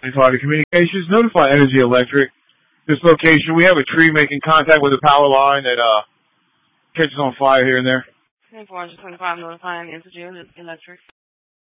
to communications. Notify Energy Electric. This location, we have a tree making contact with a power line that catches on fire here and there. 425 notifying Energy Electric.